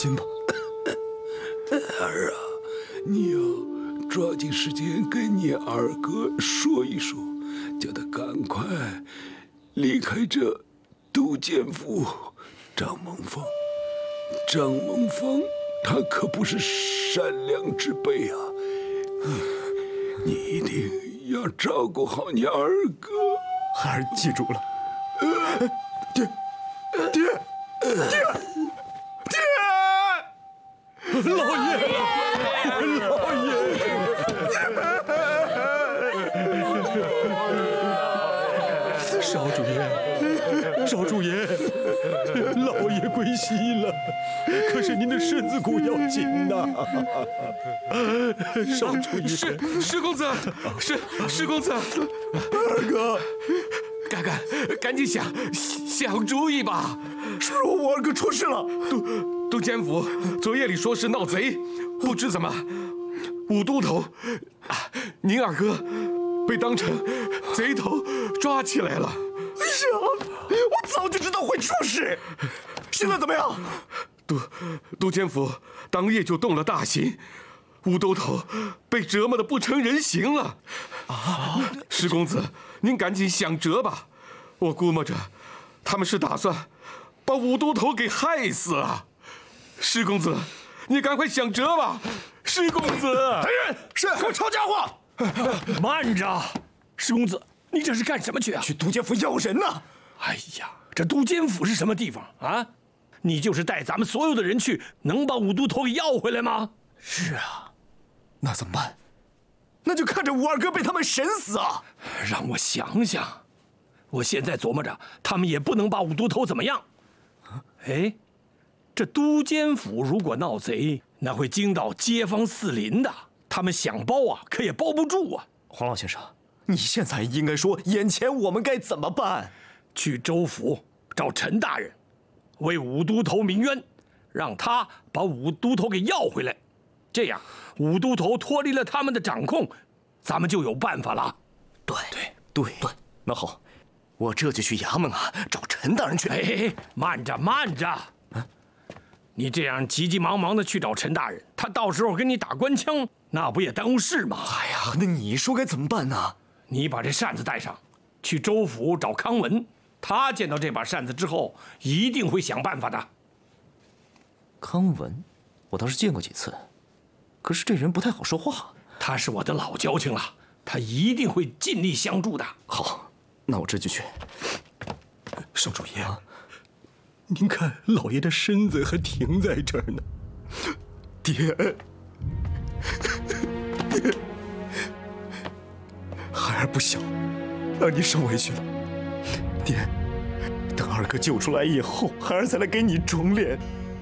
心吧。 儿啊，你要抓紧时间跟你二哥说一说，叫他赶快离开这都监府。张孟芳，他可不是善良之辈啊！你一定要照顾好你二哥。 孩儿记住了。爹！老爷！少主爷，老爷归西了，可是您的身子骨要紧呐。少主爷， 石公子，石公子， 二哥， 赶紧想主意吧。 是不是我二哥出事了？ 都监府昨夜里说是闹贼，不知怎么武都头您二哥被当成贼头抓起来了。 哎呀，我早就知道会出事。现在怎么样？ 都监府当夜就动了大刑，武都头被折磨得不成人形了。石公子，您赶紧想辙吧。我估摸着他们是打算把武都头给害死啊。石公子，你赶快想辙吧。石公子， 来人，是给我抄家伙。 慢着，石公子，你这是干什么去啊？ 去都监府要人呢。 哎呀，这都监府是什么地方啊？你就是带咱们所有的人去，能把武都头给要回来吗？ 是啊，那怎么办？那就看着武二哥被他们审死啊！ 让我想想，我现在琢磨着，他们也不能把武都头怎么样。哎，这都监府如果闹贼，那会惊到街坊四邻的，他们想包啊，可也包不住啊。 黄老先生，你现在应该说，眼前我们该怎么办？ 去州府找陈大人，为武都头鸣冤，让他把武都头给要回来。这样，武都头脱离了他们的掌控，咱们就有办法了。 对，那好，我这就去衙门啊，找陈大人去。 哎，慢着，你这样急急忙忙的去找陈大人，他到时候跟你打官腔，那不也耽误事吗？ 哎呀，那你说该怎么办呢？ 你把这扇子带上，去州府找康文，他见到这把扇子之后，一定会想办法的。 康文，我倒是见过几次，可是这人不太好说话。 他是我的老交情了，他一定会尽力相助的。 好，那我这就去。 少主爷，您看老爷的身子还停在这儿呢。 爹，孩儿不小，让你受委屈了。爹，等二哥救出来以后，孩儿再来给你肿脸。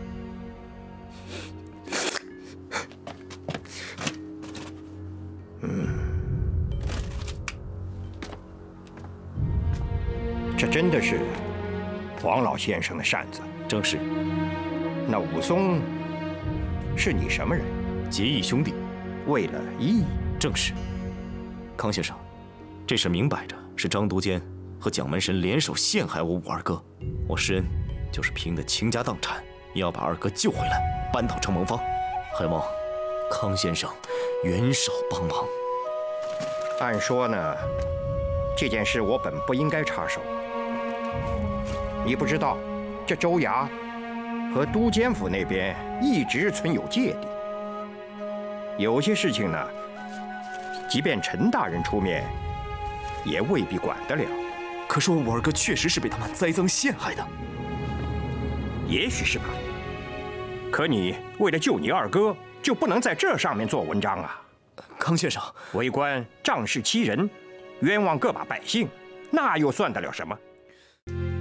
这真的是黄老先生的扇子。 正是。 那武松是你什么人？ 结义兄弟。 为了义。 正是。康先生，这事明摆着是张都监和蒋门神联手陷害我武二哥，我施恩就是拼得倾家荡产，也要把二哥救回来，扳倒程蒙方。还望康先生援手帮忙。 按说呢，这件事我本不应该插手。你不知道，这州衙和都监府那边一直存有芥蒂。有些事情呢，即便陈大人出面，也未必管得了。 可是我武二哥确实是被他们栽赃陷害的。 也许是吧。可你为了救你二哥，就不能在这上面做文章啊！ 康先生， 为官仗势欺人，冤枉个把百姓，那又算得了什么？